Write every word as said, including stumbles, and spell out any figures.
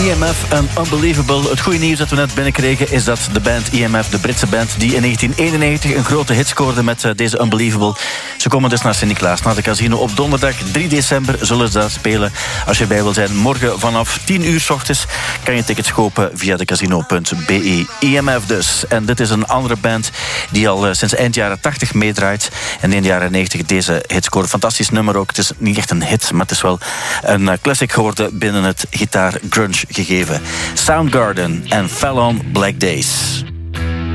E M F en Unbelievable. Het goede nieuws dat we net binnenkregen is dat de band E M F, de Britse band, die in negentien eenennegentig een grote hit scoorde met uh, deze Unbelievable. Ze komen dus naar Sint-Niklaas, naar de casino. Op donderdag drie december zullen ze daar spelen. Als je bij wil zijn, morgen vanaf tien uur 's ochtends kan je tickets kopen via de casino punt b e. E M F dus. En dit is een andere band die al uh, sinds eind jaren tachtig meedraait. En in de jaren negentig deze hit scoorde. Fantastisch nummer ook. Het is niet echt een hit, maar het is wel een uh, classic geworden binnen het gitaar grunge gegeven. Soundgarden en Fell on Black Days.